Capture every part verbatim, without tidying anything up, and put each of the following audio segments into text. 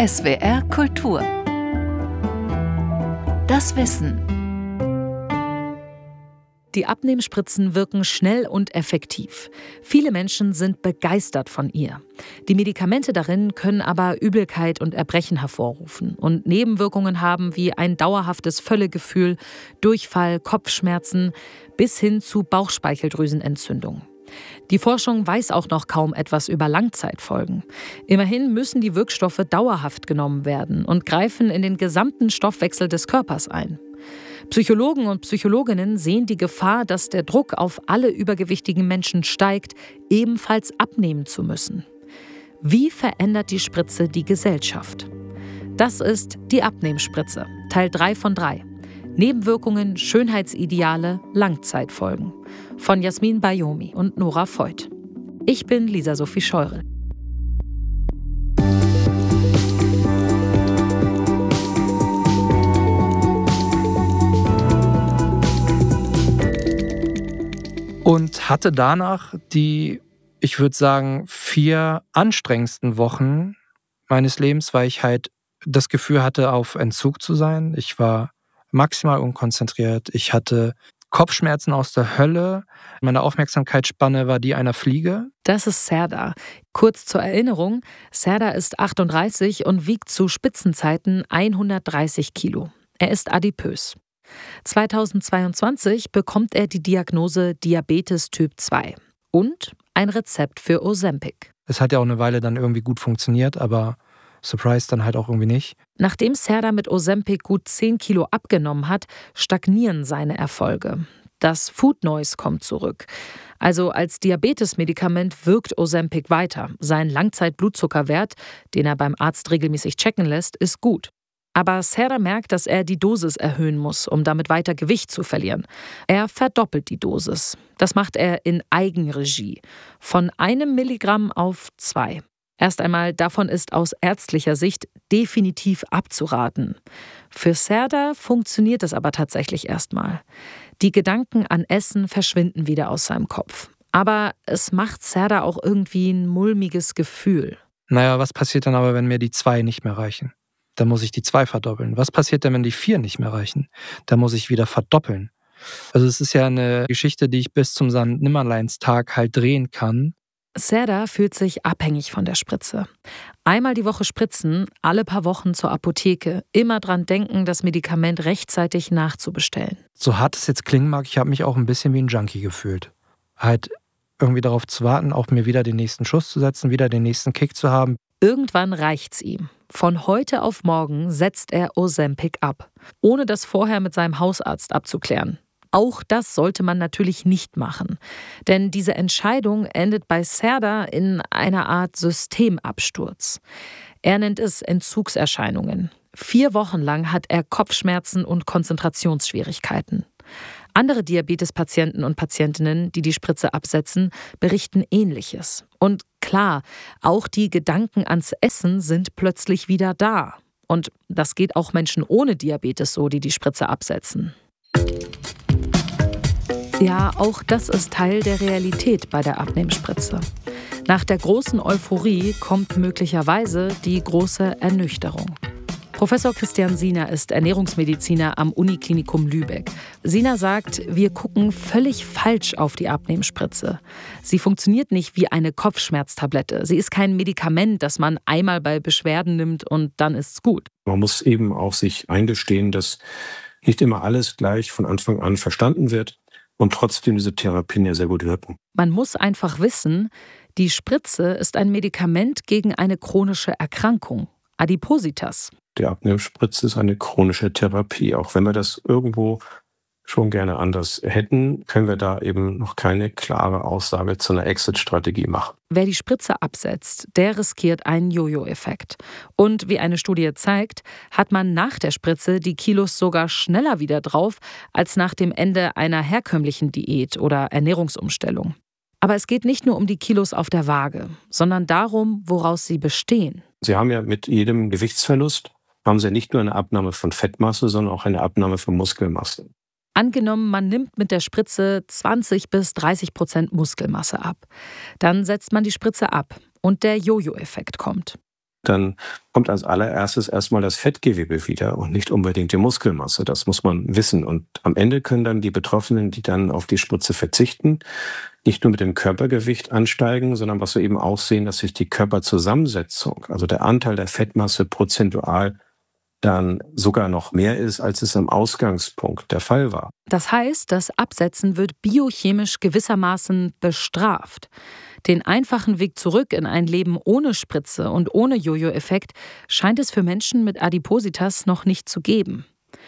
S W R Kultur. Das Wissen. Die Abnehmspritzen wirken schnell und effektiv. Viele Menschen sind begeistert von ihr. Die Medikamente darin können aber Übelkeit und Erbrechen hervorrufen und Nebenwirkungen haben wie ein dauerhaftes Völlegefühl, Durchfall, Kopfschmerzen bis hin zu Bauchspeicheldrüsenentzündung. Die Forschung weiß auch noch kaum etwas über Langzeitfolgen. Immerhin müssen die Wirkstoffe dauerhaft genommen werden und greifen in den gesamten Stoffwechsel des Körpers ein. Psychologen und Psychologinnen sehen die Gefahr, dass der Druck auf alle übergewichtigen Menschen steigt, ebenfalls abnehmen zu müssen. Wie verändert die Spritze die Gesellschaft? Das ist die Abnehmspritze, Teil drei von drei. Nebenwirkungen, Schönheitsideale, Langzeitfolgen. Von Jasmin Bayomi und Nora Voigt. Ich bin Lisa Sophie Scheurel. Und hatte danach die, ich würde sagen, vier anstrengendsten Wochen meines Lebens, weil ich halt das Gefühl hatte, auf Entzug zu sein. Ich war maximal unkonzentriert. Ich hatte Kopfschmerzen aus der Hölle. Meine Aufmerksamkeitsspanne war die einer Fliege. Das ist Serdar. Kurz zur Erinnerung, Serdar ist achtunddreißig und wiegt zu Spitzenzeiten hundertdreißig Kilo. Er ist adipös. zweitausendzweiundzwanzig bekommt er die Diagnose Diabetes Typ zwei und ein Rezept für Ozempic. Es hat ja auch eine Weile dann irgendwie gut funktioniert, aber Surprise dann halt auch irgendwie nicht. Nachdem Serdar mit Ozempic gut zehn Kilo abgenommen hat, stagnieren seine Erfolge. Das Food Noise kommt zurück. Also als Diabetesmedikament wirkt Ozempic weiter. Sein Langzeitblutzuckerwert, den er beim Arzt regelmäßig checken lässt, ist gut. Aber Serdar merkt, dass er die Dosis erhöhen muss, um damit weiter Gewicht zu verlieren. Er verdoppelt die Dosis. Das macht er in Eigenregie. Von einem Milligramm auf zwei. Erst einmal, davon ist aus ärztlicher Sicht definitiv abzuraten. Für Serdar funktioniert es aber tatsächlich erstmal. Die Gedanken an Essen verschwinden wieder aus seinem Kopf. Aber es macht Serdar auch irgendwie ein mulmiges Gefühl. Naja, was passiert dann aber, wenn mir die zwei nicht mehr reichen? Dann muss ich die zwei verdoppeln. Was passiert denn, wenn die vier nicht mehr reichen? Dann muss ich wieder verdoppeln. Also es ist ja eine Geschichte, die ich bis zum Sankt-Nimmerleins-Tag halt drehen kann. Serdar fühlt sich abhängig von der Spritze. Einmal die Woche spritzen, alle paar Wochen zur Apotheke. Immer dran denken, das Medikament rechtzeitig nachzubestellen. So hart es jetzt klingen mag, ich habe mich auch ein bisschen wie ein Junkie gefühlt. Halt irgendwie darauf zu warten, auch mir wieder den nächsten Schuss zu setzen, wieder den nächsten Kick zu haben. Irgendwann reicht's ihm. Von heute auf morgen setzt er Ozempic ab, ohne das vorher mit seinem Hausarzt abzuklären. Auch das sollte man natürlich nicht machen, denn diese Entscheidung endet bei Serdar in einer Art Systemabsturz. Er nennt es Entzugserscheinungen. Vier Wochen lang hat er Kopfschmerzen und Konzentrationsschwierigkeiten. Andere Diabetespatienten und Patientinnen, die die Spritze absetzen, berichten Ähnliches. Und klar, auch die Gedanken ans Essen sind plötzlich wieder da. Und das geht auch Menschen ohne Diabetes so, die die Spritze absetzen. Ja, auch das ist Teil der Realität bei der Abnehmspritze. Nach der großen Euphorie kommt möglicherweise die große Ernüchterung. Professor Christian Siener ist Ernährungsmediziner am Uniklinikum Lübeck. Siener sagt, wir gucken völlig falsch auf die Abnehmspritze. Sie funktioniert nicht wie eine Kopfschmerztablette. Sie ist kein Medikament, das man einmal bei Beschwerden nimmt und dann ist's gut. Man muss eben auch sich eingestehen, dass nicht immer alles gleich von Anfang an verstanden wird und trotzdem diese Therapien ja sehr gut wirken. Man muss einfach wissen, die Spritze ist ein Medikament gegen eine chronische Erkrankung, Adipositas. Die Abnehmspritze ist eine chronische Therapie. Auch wenn wir das irgendwo schon gerne anders hätten, können wir da eben noch keine klare Aussage zu einer Exit-Strategie machen. Wer die Spritze absetzt, der riskiert einen Jojo-Effekt. Und wie eine Studie zeigt, hat man nach der Spritze die Kilos sogar schneller wieder drauf als nach dem Ende einer herkömmlichen Diät oder Ernährungsumstellung. Aber es geht nicht nur um die Kilos auf der Waage, sondern darum, woraus sie bestehen. Sie haben ja mit jedem Gewichtsverlust haben Sie nicht nur eine Abnahme von Fettmasse, sondern auch eine Abnahme von Muskelmasse. Angenommen, man nimmt mit der Spritze zwanzig bis dreißig Prozent Muskelmasse ab. Dann setzt man die Spritze ab und der Jojo-Effekt kommt. dann kommt als allererstes erstmal das Fettgewebe wieder und nicht unbedingt die Muskelmasse. Das muss man wissen. Und am Ende können dann die Betroffenen, die dann auf die Spritze verzichten, nicht nur mit dem Körpergewicht ansteigen, sondern was wir eben auch sehen, dass sich die Körperzusammensetzung, also der Anteil der Fettmasse prozentual dann sogar noch mehr ist, als es am Ausgangspunkt der Fall war. Das heißt, das Absetzen wird biochemisch gewissermaßen bestraft. Den einfachen Weg zurück in ein Leben ohne Spritze und ohne Jojo-Effekt scheint es für Menschen mit Adipositas noch nicht zu geben.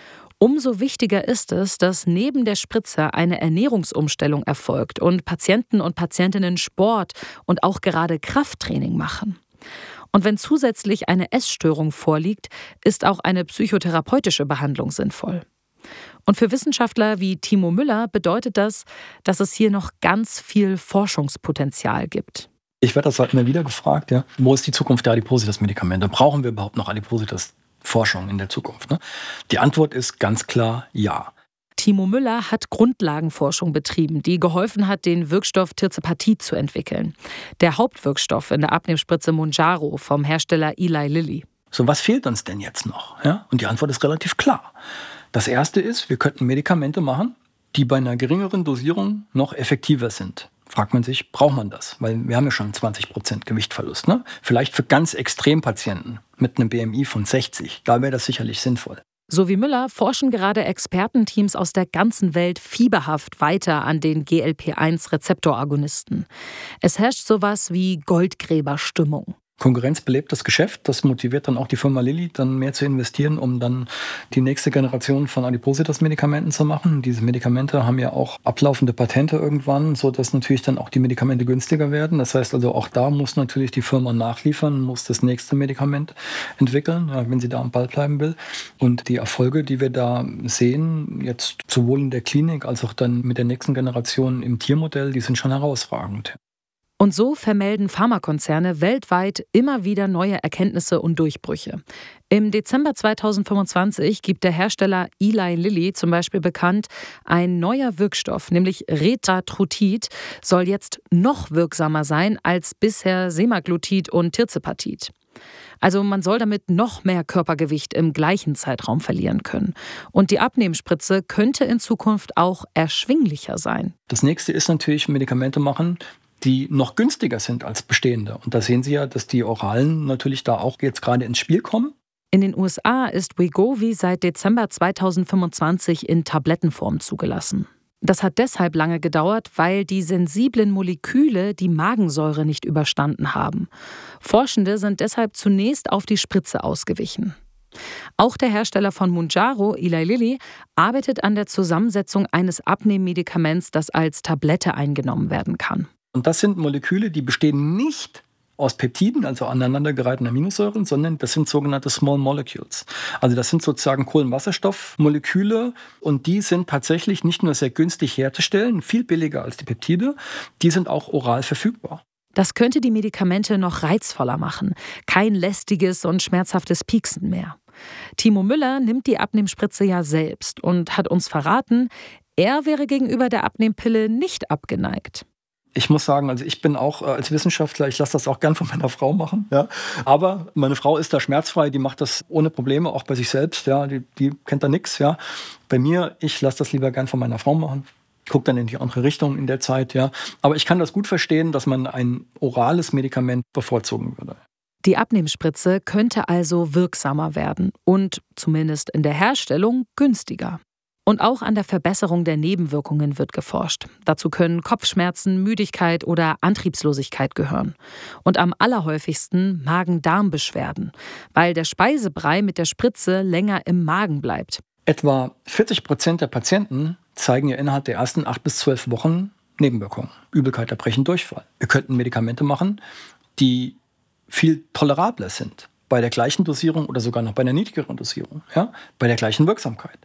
Umso wichtiger ist es, dass neben der Spritze eine Ernährungsumstellung erfolgt und Patienten und Patientinnen Sport und auch gerade Krafttraining machen. Und wenn zusätzlich eine Essstörung vorliegt, ist auch eine psychotherapeutische Behandlung sinnvoll. Und für Wissenschaftler wie Timo Müller bedeutet das, dass es hier noch ganz viel Forschungspotenzial gibt. Ich werde das halt immer wieder gefragt, ja, wo ist die Zukunft der Adipositas-Medikamente? Brauchen wir überhaupt noch Adipositas-Forschung in der Zukunft? Ne? Die Antwort ist ganz klar ja. Timo Müller hat Grundlagenforschung betrieben, die geholfen hat, den Wirkstoff Tirzepatit zu entwickeln. Der Hauptwirkstoff in der Abnehmspritze Mounjaro vom Hersteller Eli Lilly. So, was fehlt uns denn jetzt noch? Ja? Und die Antwort ist relativ klar. Das erste ist, wir könnten Medikamente machen, die bei einer geringeren Dosierung noch effektiver sind. Fragt man sich, braucht man das? Weil wir haben ja schon zwanzig Prozent Gewichtverlust. Ne? Vielleicht für ganz Extrempatienten mit einem B M I von sechzig. Da wäre das sicherlich sinnvoll. So wie Müller forschen gerade Expertenteams aus der ganzen Welt fieberhaft weiter an den G L P eins Rezeptoragonisten. Es herrscht sowas wie Goldgräberstimmung. Konkurrenz belebt das Geschäft, das motiviert dann auch die Firma Lilly, dann mehr zu investieren, um dann die nächste Generation von Adipositas-Medikamenten zu machen. Diese Medikamente haben ja auch ablaufende Patente irgendwann, sodass natürlich dann auch die Medikamente günstiger werden. Das heißt also, auch da muss natürlich die Firma nachliefern, muss das nächste Medikament entwickeln, wenn sie da am Ball bleiben will. Und die Erfolge, die wir da sehen, jetzt sowohl in der Klinik als auch dann mit der nächsten Generation im Tiermodell, die sind schon herausragend. Und so vermelden Pharmakonzerne weltweit immer wieder neue Erkenntnisse und Durchbrüche. Im Dezember zweitausendfünfundzwanzig gibt der Hersteller Eli Lilly zum Beispiel bekannt, ein neuer Wirkstoff, nämlich Retatrutid, soll jetzt noch wirksamer sein als bisher Semaglutid und Tirzepatit. Also man soll damit noch mehr Körpergewicht im gleichen Zeitraum verlieren können. Und die Abnehmspritze könnte in Zukunft auch erschwinglicher sein. Das nächste ist natürlich Medikamente machen, die noch günstiger sind als bestehende. Und da sehen Sie ja, dass die Oralen natürlich da auch jetzt gerade ins Spiel kommen. In den U S A ist Wegovy seit Dezember zweitausendfünfundzwanzig in Tablettenform zugelassen. Das hat deshalb lange gedauert, weil die sensiblen Moleküle die Magensäure nicht überstanden haben. Forschende sind deshalb zunächst auf die Spritze ausgewichen. Auch der Hersteller von Mounjaro, Eli Lilly, arbeitet an der Zusammensetzung eines Abnehmmedikaments, das als Tablette eingenommen werden kann. Und das sind Moleküle, die bestehen nicht aus Peptiden, also aneinandergereihten Aminosäuren, sondern das sind sogenannte Small Molecules. Also das sind sozusagen Kohlenwasserstoffmoleküle und die sind tatsächlich nicht nur sehr günstig herzustellen, viel billiger als die Peptide, die sind auch oral verfügbar. Das könnte die Medikamente noch reizvoller machen. Kein lästiges und schmerzhaftes Pieksen mehr. Timo Müller nimmt die Abnehmspritze ja selbst und hat uns verraten, er wäre gegenüber der Abnehmpille nicht abgeneigt. Ich muss sagen, also ich bin auch äh, als Wissenschaftler, ich lasse das auch gern von meiner Frau machen. Ja. Aber meine Frau ist da schmerzfrei, die macht das ohne Probleme, auch bei sich selbst. Ja. Die, die kennt da nichts. Ja. Bei mir, ich lasse das lieber gern von meiner Frau machen. Gucke dann in die andere Richtung in der Zeit. Ja. Aber ich kann das gut verstehen, dass man ein orales Medikament bevorzugen würde. Die Abnehmspritze könnte also wirksamer werden und zumindest in der Herstellung günstiger. Und auch an der Verbesserung der Nebenwirkungen wird geforscht. Dazu können Kopfschmerzen, Müdigkeit oder Antriebslosigkeit gehören. Und am allerhäufigsten Magen-Darm-Beschwerden, weil der Speisebrei mit der Spritze länger im Magen bleibt. Etwa vierzig Prozent der Patienten zeigen ja innerhalb der ersten acht bis zwölf Wochen Nebenwirkungen. Übelkeit, Erbrechen, Durchfall. Wir könnten Medikamente machen, die viel tolerabler sind. Bei der gleichen Dosierung oder sogar noch bei einer niedrigeren Dosierung. Ja? Bei der gleichen Wirksamkeit.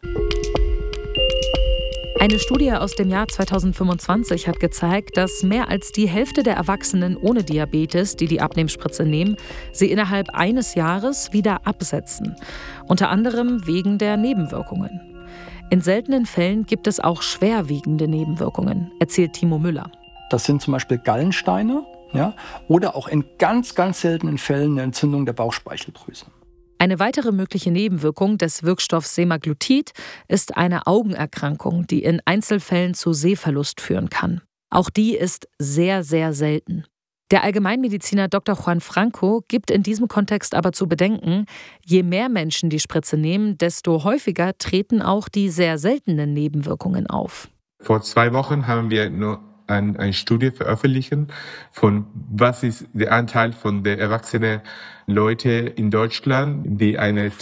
Eine Studie aus dem Jahr zweitausendfünfundzwanzig hat gezeigt, dass mehr als die Hälfte der Erwachsenen ohne Diabetes, die die Abnehmspritze nehmen, sie innerhalb eines Jahres wieder absetzen. Unter anderem wegen der Nebenwirkungen. In seltenen Fällen gibt es auch schwerwiegende Nebenwirkungen, erzählt Timo Müller. Das sind zum Beispiel Gallensteine. Ja? Oder auch in ganz, ganz seltenen Fällen eine Entzündung der Bauchspeicheldrüse. Eine weitere mögliche Nebenwirkung des Wirkstoffs Semaglutid ist eine Augenerkrankung, die in Einzelfällen zu Sehverlust führen kann. Auch die ist sehr, sehr selten. Der Allgemeinmediziner Doktor Juan Franco gibt in diesem Kontext aber zu bedenken, je mehr Menschen die Spritze nehmen, desto häufiger treten auch die sehr seltenen Nebenwirkungen auf. Vor zwei Wochen haben wir nur ein, eine Studie veröffentlicht, von was ist der Anteil von den erwachsenen Leuten in Deutschland, die eine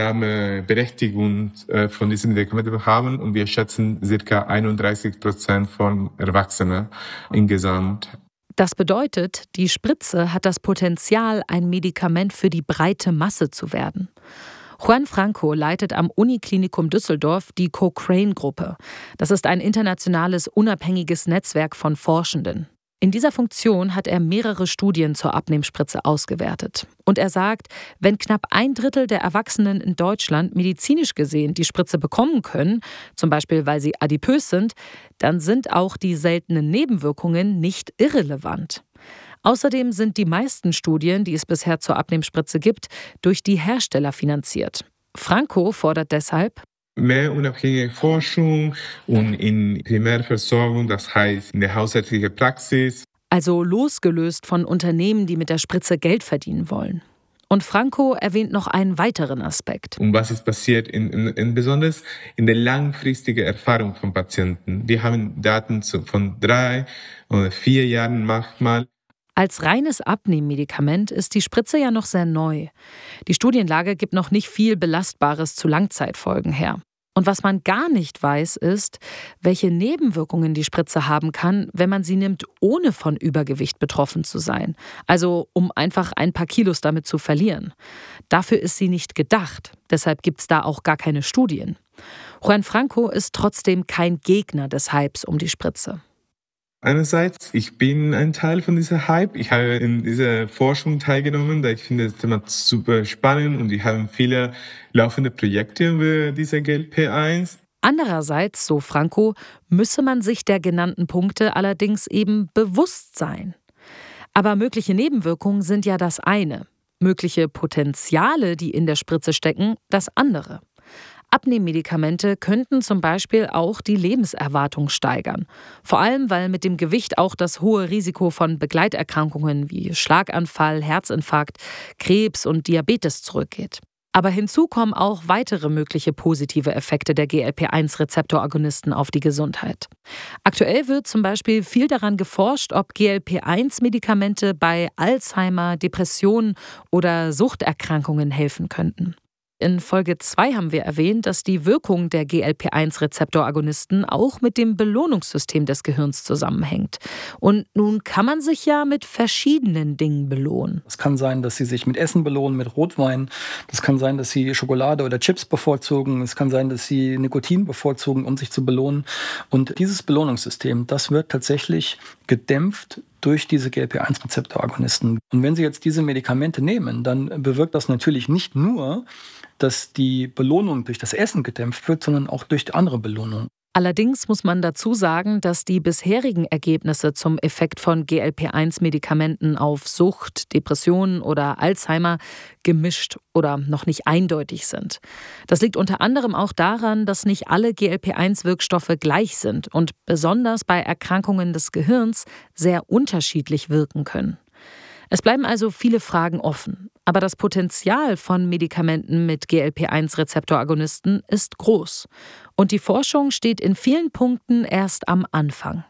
Teilnahmeberechtigung von diesen Medikamenten haben. Und wir schätzen ca. einunddreißig Prozent von Erwachsenen insgesamt. Das bedeutet, die Spritze hat das Potenzial, ein Medikament für die breite Masse zu werden. Juan Franco leitet am Uniklinikum Düsseldorf die Cochrane-Gruppe. Das ist ein internationales, unabhängiges Netzwerk von Forschenden. In dieser Funktion hat er mehrere Studien zur Abnehmspritze ausgewertet. Und er sagt, wenn knapp ein Drittel der Erwachsenen in Deutschland medizinisch gesehen die Spritze bekommen können, zum Beispiel weil sie adipös sind, dann sind auch die seltenen Nebenwirkungen nicht irrelevant. Außerdem sind die meisten Studien, die es bisher zur Abnehmspritze gibt, durch die Hersteller finanziert. Franco fordert deshalb mehr unabhängige Forschung und in Primärversorgung, das heißt in der hausärztlichen Praxis. Also losgelöst von Unternehmen, die mit der Spritze Geld verdienen wollen. Und Franco erwähnt noch einen weiteren Aspekt. Und was ist passiert, in, in, in besonders in der langfristigen Erfahrung von Patienten. Wir haben Daten zu, von drei oder vier Jahren manchmal. Als reines Abnehmmedikament ist die Spritze ja noch sehr neu. Die Studienlage gibt noch nicht viel Belastbares zu Langzeitfolgen her. Und was man gar nicht weiß, ist, welche Nebenwirkungen die Spritze haben kann, wenn man sie nimmt, ohne von Übergewicht betroffen zu sein. Also um einfach ein paar Kilos damit zu verlieren. Dafür ist sie nicht gedacht. Deshalb gibt es da auch gar keine Studien. Juan Franco ist trotzdem kein Gegner des Hypes um die Spritze. Einerseits, ich bin ein Teil von dieser Hype. Ich habe in dieser Forschung teilgenommen, da ich finde das Thema super spannend und wir haben viele laufende Projekte über diese G L P eins. Andererseits, so Franco, müsse man sich der genannten Punkte allerdings eben bewusst sein. Aber mögliche Nebenwirkungen sind ja das eine. Mögliche Potenziale, die in der Spritze stecken, das andere. Abnehmmedikamente könnten zum Beispiel auch die Lebenserwartung steigern. Vor allem, weil mit dem Gewicht auch das hohe Risiko von Begleiterkrankungen wie Schlaganfall, Herzinfarkt, Krebs und Diabetes zurückgeht. Aber hinzu kommen auch weitere mögliche positive Effekte der G L P eins Rezeptoragonisten auf die Gesundheit. Aktuell wird zum Beispiel viel daran geforscht, ob G L P eins Medikamente bei Alzheimer, Depressionen oder Suchterkrankungen helfen könnten. In Folge zwei haben wir erwähnt, dass die Wirkung der G L P eins Rezeptoragonisten auch mit dem Belohnungssystem des Gehirns zusammenhängt. Und nun kann man sich ja mit verschiedenen Dingen belohnen. Es kann sein, dass Sie sich mit Essen belohnen, mit Rotwein. Das kann sein, dass Sie Schokolade oder Chips bevorzugen. Es kann sein, dass Sie Nikotin bevorzugen, um sich zu belohnen. Und dieses Belohnungssystem, das wird tatsächlich gedämpft durch diese G L P eins Rezeptoragonisten. Und wenn Sie jetzt diese Medikamente nehmen, dann bewirkt das natürlich nicht nur, dass die Belohnung durch das Essen gedämpft wird, sondern auch durch andere Belohnungen. Allerdings muss man dazu sagen, dass die bisherigen Ergebnisse zum Effekt von G L P eins Medikamenten auf Sucht, Depressionen oder Alzheimer gemischt oder noch nicht eindeutig sind. Das liegt unter anderem auch daran, dass nicht alle G L P eins Wirkstoffe gleich sind und besonders bei Erkrankungen des Gehirns sehr unterschiedlich wirken können. Es bleiben also viele Fragen offen. Aber das Potenzial von Medikamenten mit G L P eins Rezeptoragonisten ist groß. Und die Forschung steht in vielen Punkten erst am Anfang.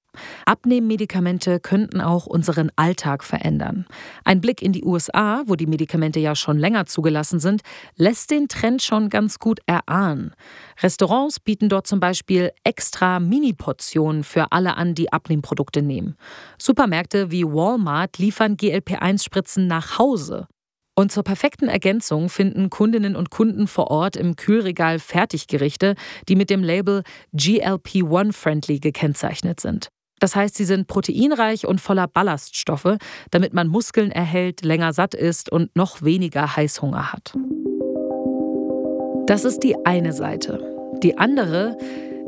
Abnehmmedikamente könnten auch unseren Alltag verändern. Ein Blick in die U S A, wo die Medikamente ja schon länger zugelassen sind, lässt den Trend schon ganz gut erahnen. Restaurants bieten dort zum Beispiel extra Mini-Portionen für alle an, die Abnehmprodukte nehmen. Supermärkte wie Walmart liefern G L P eins Spritzen nach Hause. Und zur perfekten Ergänzung finden Kundinnen und Kunden vor Ort im Kühlregal Fertiggerichte, die mit dem Label G L P eins friendly gekennzeichnet sind. Das heißt, sie sind proteinreich und voller Ballaststoffe, damit man Muskeln erhält, länger satt ist und noch weniger Heißhunger hat. Das ist die eine Seite. Die andere,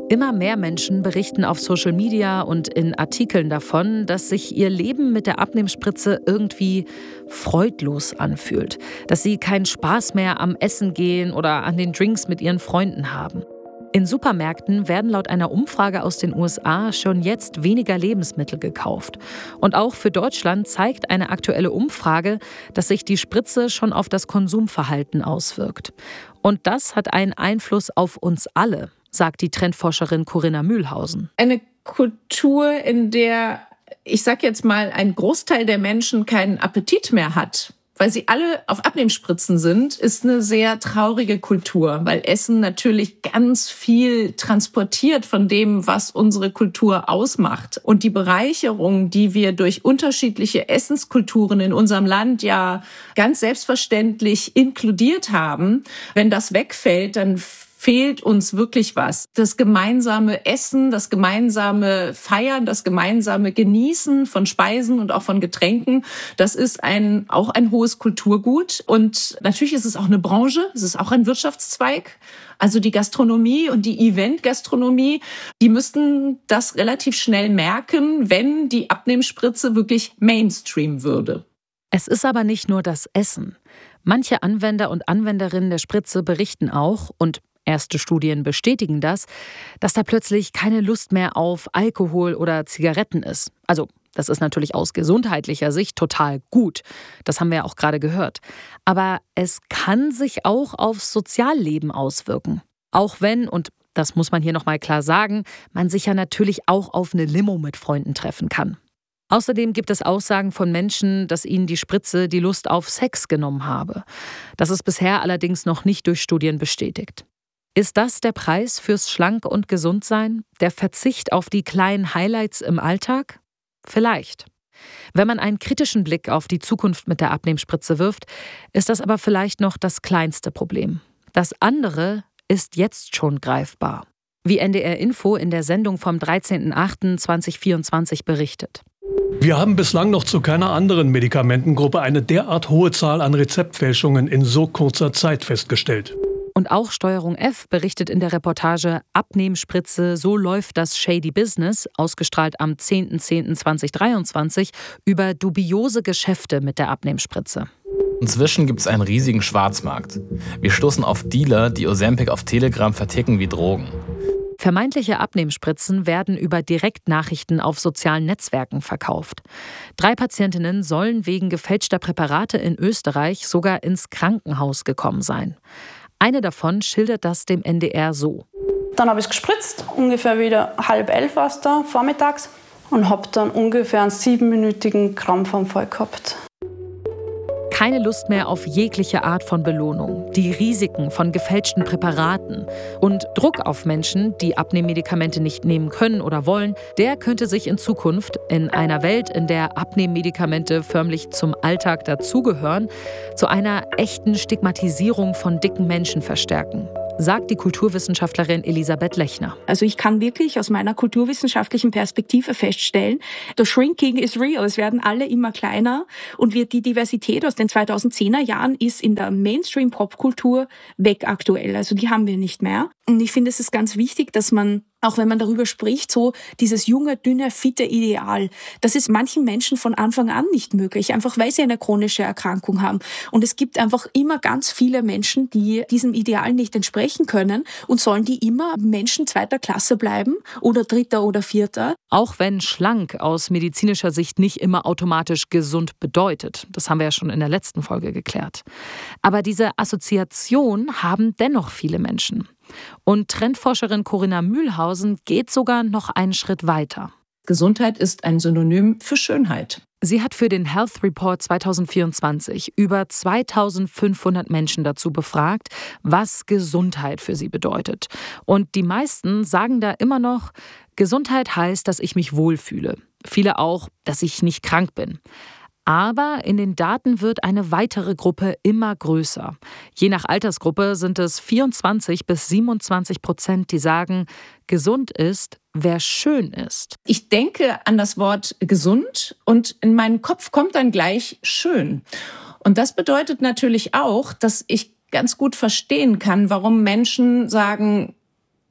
Immer mehr Menschen berichten auf Social Media und in Artikeln davon, dass sich ihr Leben mit der Abnehmspritze irgendwie freudlos anfühlt. Dass sie keinen Spaß mehr am Essen gehen oder an den Drinks mit ihren Freunden haben. In Supermärkten werden laut einer Umfrage aus den U S A schon jetzt weniger Lebensmittel gekauft. Und auch für Deutschland zeigt eine aktuelle Umfrage, dass sich die Spritze schon auf das Konsumverhalten auswirkt. Und das hat einen Einfluss auf uns alle, sagt die Trendforscherin Corinna Mühlhausen. Eine Kultur, in der, ich sag jetzt mal, ein Großteil der Menschen keinen Appetit mehr hat, weil sie alle auf Abnehmspritzen sind, ist eine sehr traurige Kultur, weil Essen natürlich ganz viel transportiert von dem, was unsere Kultur ausmacht. Und die Bereicherung, die wir durch unterschiedliche Essenskulturen in unserem Land ja ganz selbstverständlich inkludiert haben, wenn das wegfällt, dann fehlt uns wirklich was. Das gemeinsame Essen, das gemeinsame Feiern, das gemeinsame Genießen von Speisen und auch von Getränken, das ist ein, auch ein hohes Kulturgut. Und natürlich ist es auch eine Branche, es ist auch ein Wirtschaftszweig. Also die Gastronomie und die Event-Gastronomie, die müssten das relativ schnell merken, wenn die Abnehmspritze wirklich Mainstream würde. Es ist aber nicht nur das Essen. Manche Anwender und Anwenderinnen der Spritze berichten auch, und erste Studien bestätigen das, dass da plötzlich keine Lust mehr auf Alkohol oder Zigaretten ist. Also, das ist natürlich aus gesundheitlicher Sicht total gut. Das haben wir ja auch gerade gehört. Aber es kann sich auch aufs Sozialleben auswirken. Auch wenn, und das muss man hier nochmal klar sagen, man sich ja natürlich auch auf eine Limo mit Freunden treffen kann. Außerdem gibt es Aussagen von Menschen, dass ihnen die Spritze die Lust auf Sex genommen habe. Das ist bisher allerdings noch nicht durch Studien bestätigt. Ist das der Preis fürs Schlank- und Gesundsein? Der Verzicht auf die kleinen Highlights im Alltag? Vielleicht. Wenn man einen kritischen Blick auf die Zukunft mit der Abnehmspritze wirft, ist das aber vielleicht noch das kleinste Problem. Das andere ist jetzt schon greifbar. Wie N D R Info in der Sendung vom dreizehnten achten zweitausendvierundzwanzig berichtet. Wir haben bislang noch zu keiner anderen Medikamentengruppe eine derart hohe Zahl an Rezeptfälschungen in so kurzer Zeit festgestellt. Und auch Steuerung F berichtet in der Reportage Abnehmspritze, so läuft das Shady Business, ausgestrahlt am zehnten zehnten zweitausenddreiundzwanzig, über dubiose Geschäfte mit der Abnehmspritze. Inzwischen gibt es einen riesigen Schwarzmarkt. Wir stoßen auf Dealer, die Ozempic auf Telegram verticken wie Drogen. Vermeintliche Abnehmspritzen werden über Direktnachrichten auf sozialen Netzwerken verkauft. Drei Patientinnen sollen wegen gefälschter Präparate in Österreich sogar ins Krankenhaus gekommen sein. Eine davon schildert das dem N D R so. Dann habe ich es gespritzt, ungefähr wieder halb elf war es da, vormittags, und habe dann ungefähr einen siebenminütigen Krampfanfall gehabt. Keine Lust mehr auf jegliche Art von Belohnung, die Risiken von gefälschten Präparaten und Druck auf Menschen, die Abnehmmedikamente nicht nehmen können oder wollen, der könnte sich in Zukunft in einer Welt, in der Abnehmmedikamente förmlich zum Alltag dazugehören, zu einer echten Stigmatisierung von dicken Menschen verstärken, sagt die Kulturwissenschaftlerin Elisabeth Lechner. Also ich kann wirklich aus meiner kulturwissenschaftlichen Perspektive feststellen, das Shrinking is real. Es werden alle immer kleiner und wird die Diversität aus den zweitausendzehner Jahren ist in der Mainstream-Popkultur weg aktuell. Also die haben wir nicht mehr. Und ich finde, es ist ganz wichtig, dass man, auch wenn man darüber spricht, so dieses junge, dünne, fitte Ideal, das ist manchen Menschen von Anfang an nicht möglich, einfach weil sie eine chronische Erkrankung haben. Und es gibt einfach immer ganz viele Menschen, die diesem Ideal nicht entsprechen können, und sollen die immer Menschen zweiter Klasse bleiben oder dritter oder vierter. Auch wenn schlank aus medizinischer Sicht nicht immer automatisch gesund bedeutet. Das haben wir ja schon in der letzten Folge geklärt. Aber diese Assoziation haben dennoch viele Menschen. Und Trendforscherin Corinna Mühlhausen geht sogar noch einen Schritt weiter. Gesundheit ist ein Synonym für Schönheit. Sie hat für den Health Report zweitausendvierundzwanzig über zweitausendfünfhundert Menschen dazu befragt, was Gesundheit für sie bedeutet. Und die meisten sagen da immer noch, Gesundheit heißt, dass ich mich wohlfühle. Viele auch, dass ich nicht krank bin. Aber in den Daten wird eine weitere Gruppe immer größer. Je nach Altersgruppe sind es vierundzwanzig bis siebenundzwanzig Prozent, die sagen, gesund ist, wer schön ist. Ich denke an das Wort gesund und in meinen Kopf kommt dann gleich schön. Und das bedeutet natürlich auch, dass ich ganz gut verstehen kann, warum Menschen sagen,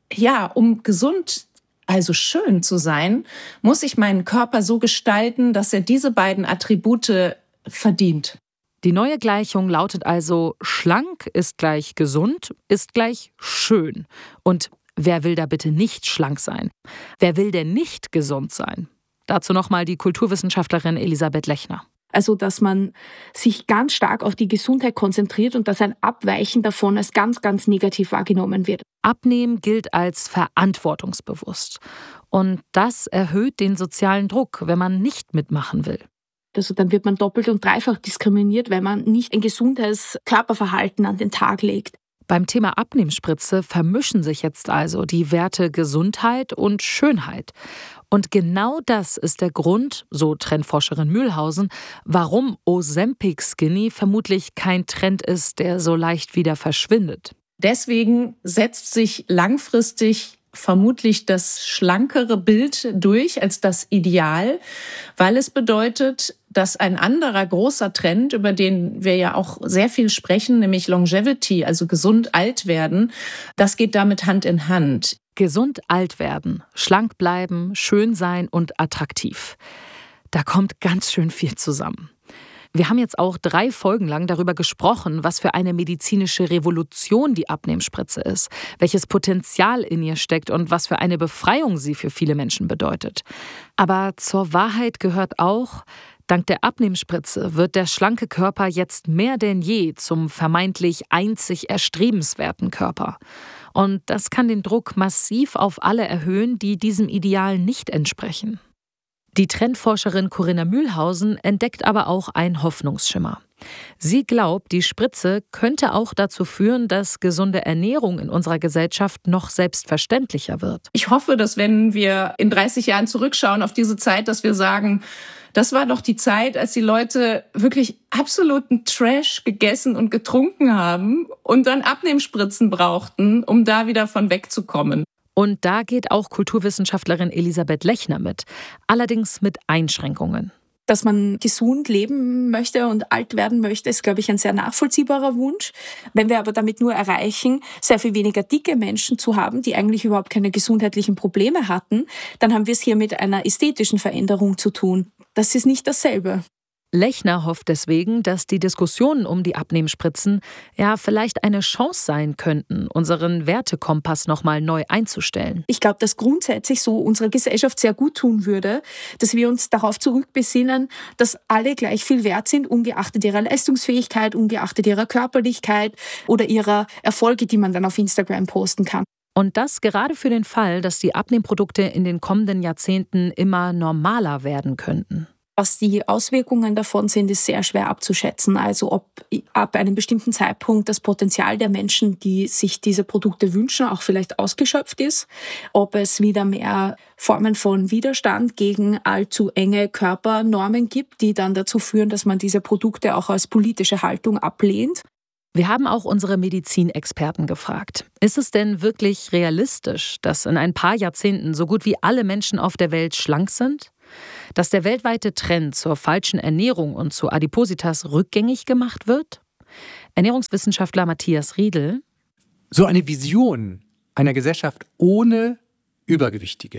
ja, um gesund, also schön zu sein, muss ich meinen Körper so gestalten, dass er diese beiden Attribute verdient. Die neue Gleichung lautet also, schlank ist gleich gesund, ist gleich schön. Und wer will da bitte nicht schlank sein? Wer will denn nicht gesund sein? Dazu nochmal die Kulturwissenschaftlerin Elisabeth Lechner. Also, dass man sich ganz stark auf die Gesundheit konzentriert und dass ein Abweichen davon als ganz, ganz negativ wahrgenommen wird. Abnehmen gilt als verantwortungsbewusst. Und das erhöht den sozialen Druck, wenn man nicht mitmachen will. Also dann wird man doppelt und dreifach diskriminiert, wenn man nicht ein gesundes Körperverhalten an den Tag legt. Beim Thema Abnehmspritze vermischen sich jetzt also die Werte Gesundheit und Schönheit. Und genau das ist der Grund, so Trendforscherin Mühlhausen, warum Ozempic Skinny vermutlich kein Trend ist, der so leicht wieder verschwindet. Deswegen setzt sich langfristig vermutlich das schlankere Bild durch als das Ideal, weil es bedeutet, dass ein anderer großer Trend, über den wir ja auch sehr viel sprechen, nämlich Longevity, also gesund alt werden, das geht damit Hand in Hand. Gesund alt werden, schlank bleiben, schön sein und attraktiv. Da kommt ganz schön viel zusammen. Wir haben jetzt auch drei Folgen lang darüber gesprochen, was für eine medizinische Revolution die Abnehmspritze ist, welches Potenzial in ihr steckt und was für eine Befreiung sie für viele Menschen bedeutet. Aber zur Wahrheit gehört auch, dank der Abnehmspritze wird der schlanke Körper jetzt mehr denn je zum vermeintlich einzig erstrebenswerten Körper. Und das kann den Druck massiv auf alle erhöhen, die diesem Ideal nicht entsprechen. Die Trendforscherin Corinna Mühlhausen entdeckt aber auch einen Hoffnungsschimmer. Sie glaubt, die Spritze könnte auch dazu führen, dass gesunde Ernährung in unserer Gesellschaft noch selbstverständlicher wird. Ich hoffe, dass wenn wir in dreißig Jahren zurückschauen auf diese Zeit, dass wir sagen, das war doch die Zeit, als die Leute wirklich absoluten Trash gegessen und getrunken haben und dann Abnehmspritzen brauchten, um da wieder von wegzukommen. Und da geht auch Kulturwissenschaftlerin Elisabeth Lechner mit, allerdings mit Einschränkungen. Dass man gesund leben möchte und alt werden möchte, ist, glaube ich, ein sehr nachvollziehbarer Wunsch. Wenn wir aber damit nur erreichen, sehr viel weniger dicke Menschen zu haben, die eigentlich überhaupt keine gesundheitlichen Probleme hatten, dann haben wir es hier mit einer ästhetischen Veränderung zu tun. Das ist nicht dasselbe. Lechner hofft deswegen, dass die Diskussionen um die Abnehmspritzen ja vielleicht eine Chance sein könnten, unseren Wertekompass nochmal neu einzustellen. Ich glaube, dass grundsätzlich so unserer Gesellschaft sehr gut tun würde, dass wir uns darauf zurückbesinnen, dass alle gleich viel wert sind, ungeachtet ihrer Leistungsfähigkeit, ungeachtet ihrer Körperlichkeit oder ihrer Erfolge, die man dann auf Instagram posten kann. Und das gerade für den Fall, dass die Abnehmprodukte in den kommenden Jahrzehnten immer normaler werden könnten. Was die Auswirkungen davon sind, ist sehr schwer abzuschätzen. Also ob ab einem bestimmten Zeitpunkt das Potenzial der Menschen, die sich diese Produkte wünschen, auch vielleicht ausgeschöpft ist. Ob es wieder mehr Formen von Widerstand gegen allzu enge Körpernormen gibt, die dann dazu führen, dass man diese Produkte auch als politische Haltung ablehnt. Wir haben auch unsere Medizinexperten gefragt. Ist es denn wirklich realistisch, dass in ein paar Jahrzehnten so gut wie alle Menschen auf der Welt schlank sind? Dass der weltweite Trend zur falschen Ernährung und zu Adipositas rückgängig gemacht wird? Ernährungswissenschaftler Matthias Riedel. So eine Vision einer Gesellschaft ohne Übergewichtige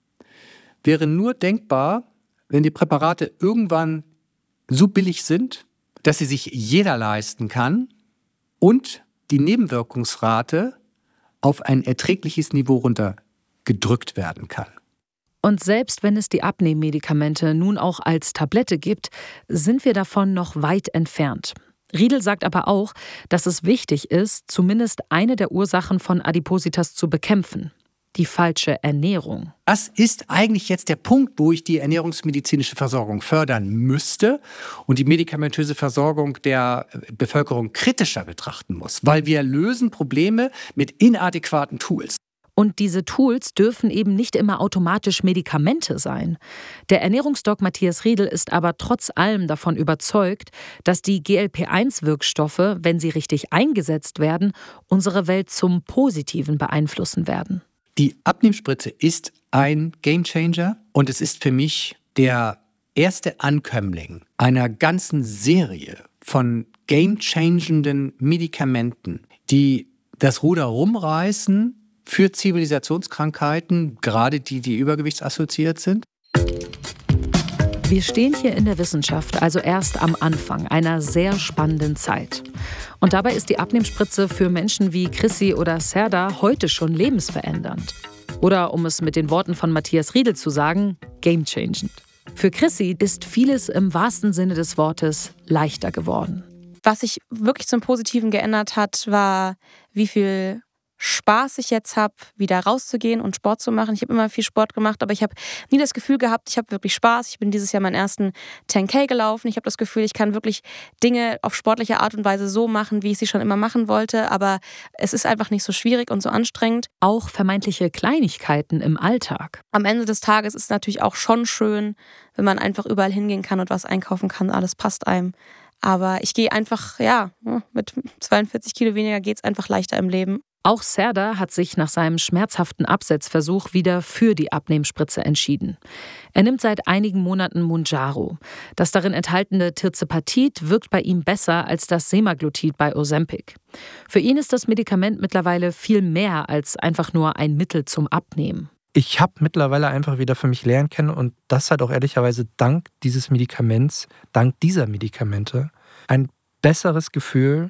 wäre nur denkbar, wenn die Präparate irgendwann so billig sind, dass sie sich jeder leisten kann und die Nebenwirkungsrate auf ein erträgliches Niveau runtergedrückt werden kann. Und selbst wenn es die Abnehmmedikamente nun auch als Tablette gibt, sind wir davon noch weit entfernt. Riedel sagt aber auch, dass es wichtig ist, zumindest eine der Ursachen von Adipositas zu bekämpfen: die falsche Ernährung. Das ist eigentlich jetzt der Punkt, wo ich die ernährungsmedizinische Versorgung fördern müsste und die medikamentöse Versorgung der Bevölkerung kritischer betrachten muss, weil wir lösen Probleme mit inadäquaten Tools. Und diese Tools dürfen eben nicht immer automatisch Medikamente sein. Der Ernährungsdoc Matthias Riedel ist aber trotz allem davon überzeugt, dass die G L P eins Wirkstoffe, wenn sie richtig eingesetzt werden, unsere Welt zum Positiven beeinflussen werden. Die Abnehmspritze ist ein Gamechanger und es ist für mich der erste Ankömmling einer ganzen Serie von gamechangenden Medikamenten, die das Ruder rumreißen für Zivilisationskrankheiten, gerade die, die übergewichtsassoziiert sind. Wir stehen hier in der Wissenschaft also erst am Anfang einer sehr spannenden Zeit. Und dabei ist die Abnehmspritze für Menschen wie Chrissy oder Serda heute schon lebensverändernd. Oder um es mit den Worten von Matthias Riedel zu sagen, game-changend. Für Chrissy ist vieles im wahrsten Sinne des Wortes leichter geworden. Was sich wirklich zum Positiven geändert hat, war, wie viel Spaß ich jetzt habe, wieder rauszugehen und Sport zu machen. Ich habe immer viel Sport gemacht, aber ich habe nie das Gefühl gehabt, ich habe wirklich Spaß. Ich bin dieses Jahr meinen ersten zehn K gelaufen. Ich habe das Gefühl, ich kann wirklich Dinge auf sportliche Art und Weise so machen, wie ich sie schon immer machen wollte. Aber es ist einfach nicht so schwierig und so anstrengend. Auch vermeintliche Kleinigkeiten im Alltag. Am Ende des Tages ist es natürlich auch schon schön, wenn man einfach überall hingehen kann und was einkaufen kann. Alles passt einem. Aber ich gehe einfach, ja, mit zweiundvierzig Kilo weniger geht es einfach leichter im Leben. Auch Serda hat sich nach seinem schmerzhaften Absetzversuch wieder für die Abnehmspritze entschieden. Er nimmt seit einigen Monaten Mounjaro. Das darin enthaltene Tirzepatit wirkt bei ihm besser als das Semaglutid bei Ozempic. Für ihn ist das Medikament mittlerweile viel mehr als einfach nur ein Mittel zum Abnehmen. Ich habe mittlerweile einfach wieder für mich lernen können und das hat auch ehrlicherweise dank dieses Medikaments, dank dieser Medikamente, ein besseres Gefühl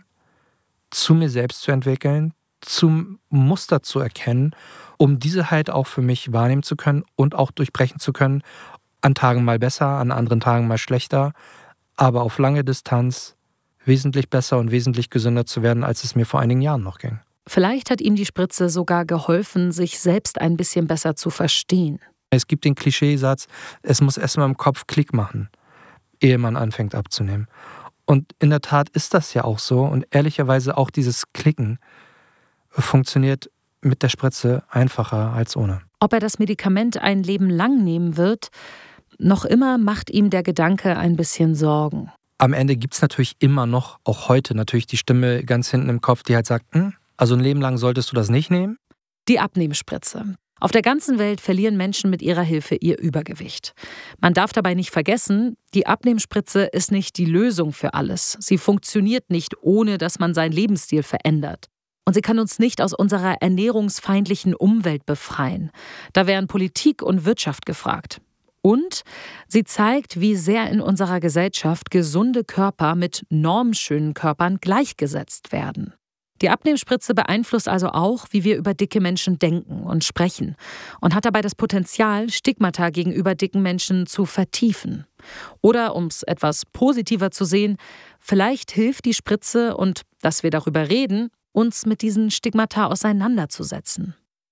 zu mir selbst zu entwickeln, zum Muster zu erkennen, um diese halt auch für mich wahrnehmen zu können und auch durchbrechen zu können. An Tagen mal besser, an anderen Tagen mal schlechter, aber auf lange Distanz wesentlich besser und wesentlich gesünder zu werden, als es mir vor einigen Jahren noch ging. Vielleicht hat ihm die Spritze sogar geholfen, sich selbst ein bisschen besser zu verstehen. Es gibt den Klischeesatz, es muss erstmal im Kopf Klick machen, ehe man anfängt abzunehmen. Und in der Tat ist das ja auch so und ehrlicherweise auch dieses Klicken funktioniert mit der Spritze einfacher als ohne. Ob er das Medikament ein Leben lang nehmen wird, noch immer macht ihm der Gedanke ein bisschen Sorgen. Am Ende gibt es natürlich immer noch, auch heute natürlich die Stimme ganz hinten im Kopf, die halt sagt, hm, also ein Leben lang solltest du das nicht nehmen? Die Abnehmspritze. Auf der ganzen Welt verlieren Menschen mit ihrer Hilfe ihr Übergewicht. Man darf dabei nicht vergessen, die Abnehmspritze ist nicht die Lösung für alles. Sie funktioniert nicht, ohne dass man seinen Lebensstil verändert. Und sie kann uns nicht aus unserer ernährungsfeindlichen Umwelt befreien. Da wären Politik und Wirtschaft gefragt. Und sie zeigt, wie sehr in unserer Gesellschaft gesunde Körper mit normschönen Körpern gleichgesetzt werden. Die Abnehmspritze beeinflusst also auch, wie wir über dicke Menschen denken und sprechen und hat dabei das Potenzial, Stigmata gegenüber dicken Menschen zu vertiefen. Oder, um es etwas positiver zu sehen, vielleicht hilft die Spritze und, dass wir darüber reden, uns mit diesen Stigmata auseinanderzusetzen.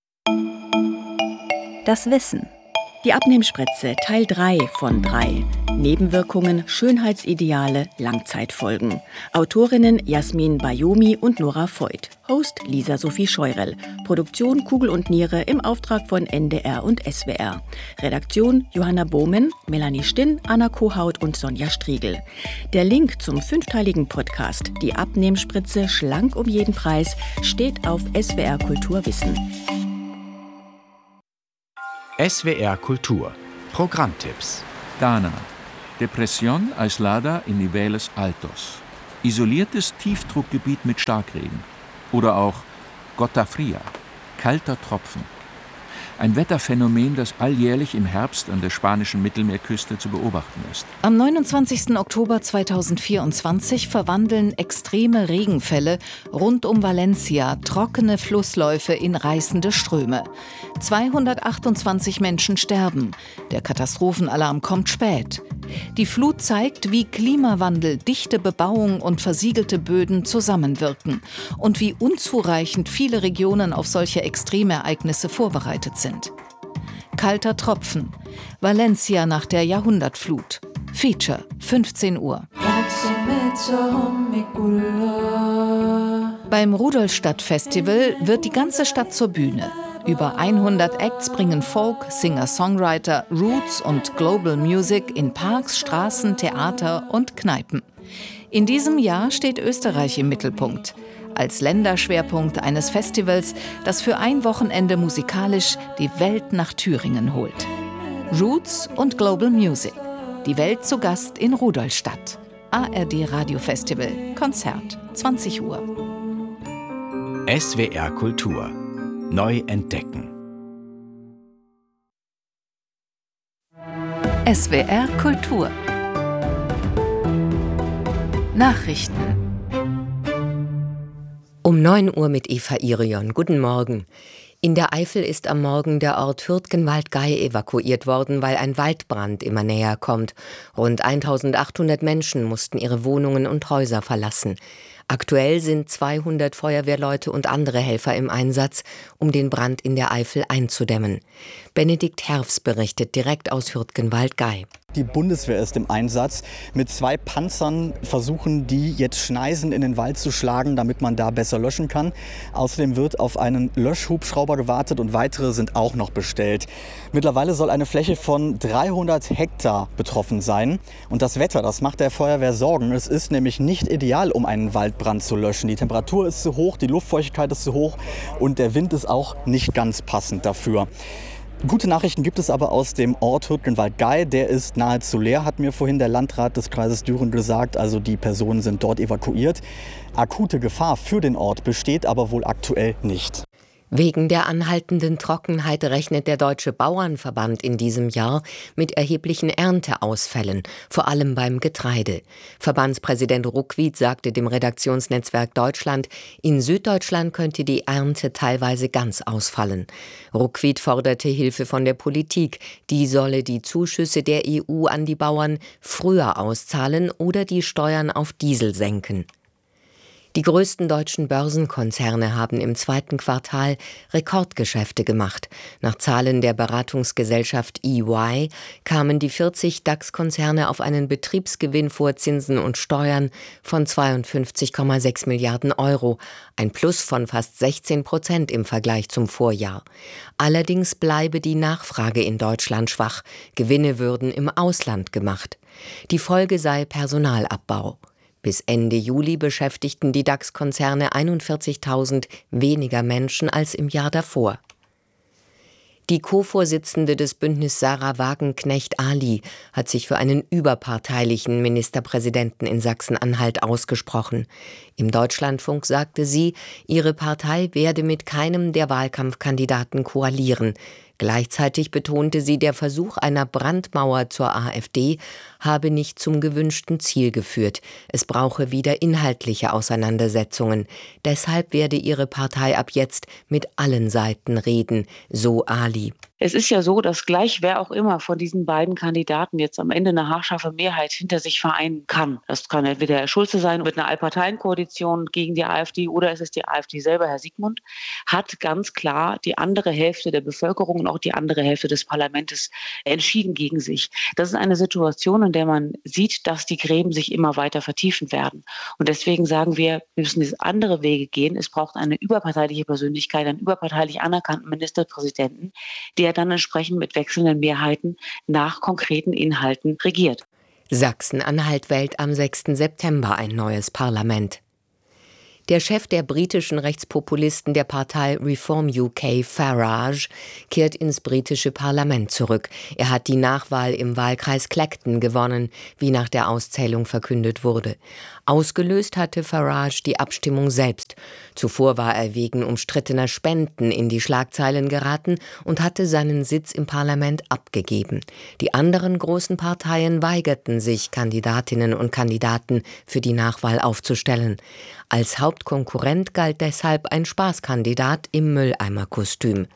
Das Wissen. Die Abnehmspritze Teil drei von drei. Nebenwirkungen, Schönheitsideale, Langzeitfolgen. Autorinnen Jasmin Bayoumi und Nora Voigt. Host Lisa Sophie Scheurel. Produktion Kugel und Niere im Auftrag von N D R und S W R. Redaktion Johanna Bohmen, Melanie Stinn, Anna Kohaut und Sonja Striegel. Der Link zum fünfteiligen Podcast Die Abnehmspritze schlank um jeden Preis steht auf S W R Kultur Wissen. S W R Kultur. Programmtipps. Dana. Depresión aislada en niveles altos. Isoliertes Tiefdruckgebiet mit Starkregen. Oder auch Gota Fria. Kalter Tropfen. Ein Wetterphänomen, das alljährlich im Herbst an der spanischen Mittelmeerküste zu beobachten ist. Am neunundzwanzigsten Oktober zweitausendvierundzwanzig verwandeln extreme Regenfälle rund um Valencia trockene Flussläufe in reißende Ströme. zweihundertachtundzwanzig Menschen sterben. Der Katastrophenalarm kommt spät. Die Flut zeigt, wie Klimawandel, dichte Bebauung und versiegelte Böden zusammenwirken und wie unzureichend viele Regionen auf solche Extremereignisse vorbereitet sind. Kalter Tropfen. Valencia nach der Jahrhundertflut. Feature, fünfzehn Uhr. Beim Rudolstadt-Festival wird die ganze Stadt zur Bühne. Über hundert Acts bringen Folk, Singer-Songwriter, Roots und Global Music in Parks, Straßen, Theater und Kneipen. In diesem Jahr steht Österreich im Mittelpunkt. Als Länderschwerpunkt eines Festivals, das für ein Wochenende musikalisch die Welt nach Thüringen holt. Roots und Global Music. Die Welt zu Gast in Rudolstadt. A R D Radio Festival. Konzert. zwanzig Uhr. S W R Kultur. Neu entdecken. S W R Kultur Nachrichten Um neun Uhr mit Eva Irion. Guten Morgen. In der Eifel ist am Morgen der Ort Hürtgenwald-Gey evakuiert worden, weil ein Waldbrand immer näher kommt. Rund eintausendachthundert Menschen mussten ihre Wohnungen und Häuser verlassen. Aktuell sind zweihundert Feuerwehrleute und andere Helfer im Einsatz, um den Brand in der Eifel einzudämmen. Benedikt Herfs berichtet direkt aus Hürtgenwald-Gey. Die Bundeswehr ist im Einsatz. Mit zwei Panzern versuchen die jetzt Schneisen in den Wald zu schlagen, damit man da besser löschen kann. Außerdem wird auf einen Löschhubschrauber gewartet und weitere sind auch noch bestellt. Mittlerweile soll eine Fläche von dreihundert Hektar betroffen sein. Und das Wetter, das macht der Feuerwehr Sorgen. Es ist nämlich nicht ideal, um einen Waldbrand zu löschen. Die Temperatur ist zu hoch, die Luftfeuchtigkeit ist zu hoch und der Wind ist auch nicht ganz passend dafür. Gute Nachrichten gibt es aber aus dem Ort Hürtgenwald-Gey. Der ist nahezu leer, hat mir vorhin der Landrat des Kreises Düren gesagt. Also die Personen sind dort evakuiert. Akute Gefahr für den Ort besteht aber wohl aktuell nicht. Wegen der anhaltenden Trockenheit rechnet der Deutsche Bauernverband in diesem Jahr mit erheblichen Ernteausfällen, vor allem beim Getreide. Verbandspräsident Ruckwied sagte dem Redaktionsnetzwerk Deutschland, in Süddeutschland könnte die Ernte teilweise ganz ausfallen. Ruckwied forderte Hilfe von der Politik. Die solle die Zuschüsse der E U an die Bauern früher auszahlen oder die Steuern auf Diesel senken. Die größten deutschen Börsenkonzerne haben im zweiten Quartal Rekordgeschäfte gemacht. Nach Zahlen der Beratungsgesellschaft E Y kamen die vierzig DAX-Konzerne auf einen Betriebsgewinn vor Zinsen und Steuern von zweiundfünfzig Komma sechs Milliarden Euro, ein Plus von fast sechzehn Prozent im Vergleich zum Vorjahr. Allerdings bleibe die Nachfrage in Deutschland schwach. Gewinne würden im Ausland gemacht. Die Folge sei Personalabbau. Bis Ende Juli beschäftigten die DAX-Konzerne einundvierzigtausend weniger Menschen als im Jahr davor. Die Co-Vorsitzende des Bündnis Sarah Wagenknecht-Ali hat sich für einen überparteilichen Ministerpräsidenten in Sachsen-Anhalt ausgesprochen. Im Deutschlandfunk sagte sie, ihre Partei werde mit keinem der Wahlkampfkandidaten koalieren. Gleichzeitig betonte sie, der Versuch einer Brandmauer zur AfD habe nicht zum gewünschten Ziel geführt. Es brauche wieder inhaltliche Auseinandersetzungen. Deshalb werde ihre Partei ab jetzt mit allen Seiten reden, so Ali. Es ist ja so, dass gleich wer auch immer von diesen beiden Kandidaten jetzt am Ende eine haarscharfe Mehrheit hinter sich vereinen kann. Das kann entweder Herr Schulze sein mit einer Allparteienkoalition gegen die AfD oder es ist die AfD selber. Herr Siegmund hat ganz klar die andere Hälfte der Bevölkerung und auch die andere Hälfte des Parlaments entschieden gegen sich. Das ist eine Situation, in der man sieht, dass die Gräben sich immer weiter vertiefen werden. Und deswegen sagen wir, wir müssen diese andere Wege gehen. Es braucht eine überparteiliche Persönlichkeit, einen überparteilich anerkannten Ministerpräsidenten, der dann entsprechend mit wechselnden Mehrheiten nach konkreten Inhalten regiert. Sachsen-Anhalt wählt am sechsten September ein neues Parlament. Der Chef der britischen Rechtspopulisten der Partei Reform U K, Farage, kehrt ins britische Parlament zurück. Er hat die Nachwahl im Wahlkreis Clacton gewonnen, wie nach der Auszählung verkündet wurde. Ausgelöst hatte Farage die Abstimmung selbst. Zuvor war er wegen umstrittener Spenden in die Schlagzeilen geraten und hatte seinen Sitz im Parlament abgegeben. Die anderen großen Parteien weigerten sich, Kandidatinnen und Kandidaten für die Nachwahl aufzustellen. Als Hauptkonkurrent galt deshalb ein Spaßkandidat im Mülleimerkostüm.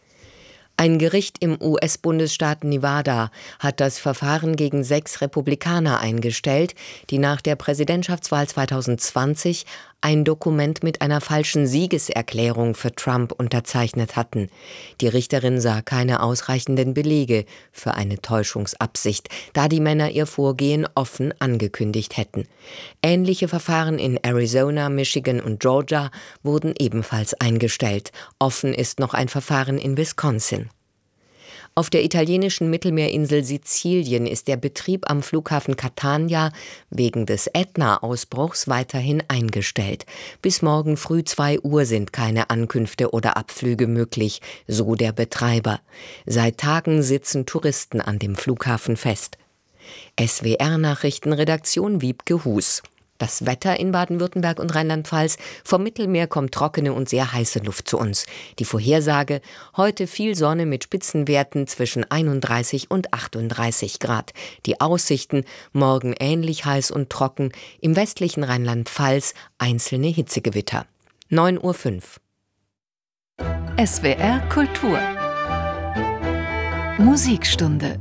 Ein Gericht im U S-Bundesstaat Nevada hat das Verfahren gegen sechs Republikaner eingestellt, die nach der Präsidentschaftswahl zweitausendzwanzig ein Dokument mit einer falschen Siegeserklärung für Trump unterzeichnet hatten. Die Richterin sah keine ausreichenden Belege für eine Täuschungsabsicht, da die Männer ihr Vorgehen offen angekündigt hätten. Ähnliche Verfahren in Arizona, Michigan und Georgia wurden ebenfalls eingestellt. Offen ist noch ein Verfahren in Wisconsin. Auf der italienischen Mittelmeerinsel Sizilien ist der Betrieb am Flughafen Catania wegen des Ätna-Ausbruchs weiterhin eingestellt. Bis morgen früh zwei Uhr sind keine Ankünfte oder Abflüge möglich, so der Betreiber. Seit Tagen sitzen Touristen an dem Flughafen fest. S W R-Nachrichtenredaktion Wiebke Hus. Das Wetter in Baden-Württemberg und Rheinland-Pfalz. Vom Mittelmeer kommt trockene und sehr heiße Luft zu uns. Die Vorhersage: heute viel Sonne mit Spitzenwerten zwischen einunddreißig und achtunddreißig Grad. Die Aussichten: morgen ähnlich heiß und trocken. Im westlichen Rheinland-Pfalz einzelne Hitzegewitter. neun Uhr fünf. S W R Kultur Musikstunde.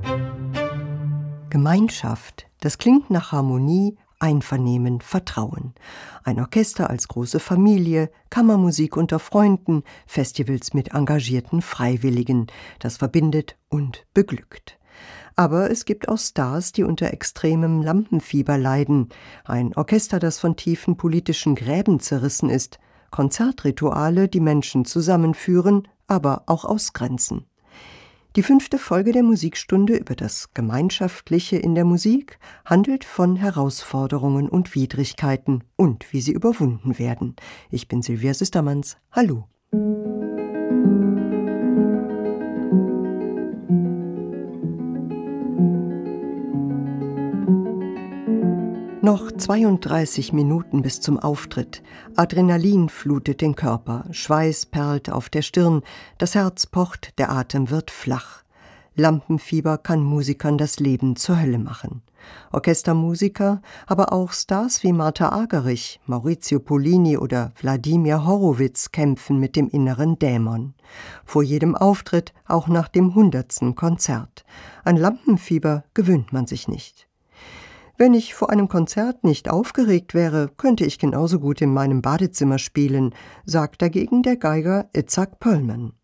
Gemeinschaft, das klingt nach Harmonie, Einvernehmen, Vertrauen. Ein Orchester als große Familie, Kammermusik unter Freunden, Festivals mit engagierten Freiwilligen. Das verbindet und beglückt. Aber es gibt auch Stars, die unter extremem Lampenfieber leiden. Ein Orchester, das von tiefen politischen Gräben zerrissen ist. Konzertrituale, die Menschen zusammenführen, aber auch ausgrenzen. Die fünfte Folge der Musikstunde über das Gemeinschaftliche in der Musik handelt von Herausforderungen und Widrigkeiten und wie sie überwunden werden. Ich bin Silvia Sistermanns. Hallo. Noch zweiunddreißig Minuten bis zum Auftritt. Adrenalin flutet den Körper, Schweiß perlt auf der Stirn, das Herz pocht, der Atem wird flach. Lampenfieber kann Musikern das Leben zur Hölle machen. Orchestermusiker, aber auch Stars wie Martha Argerich, Maurizio Pollini oder Wladimir Horowitz kämpfen mit dem inneren Dämon. Vor jedem Auftritt, auch nach dem hundertsten Konzert. An Lampenfieber gewöhnt man sich nicht. Wenn ich vor einem Konzert nicht aufgeregt wäre, könnte ich genauso gut in meinem Badezimmer spielen, sagt dagegen der Geiger Itzhak Perlman.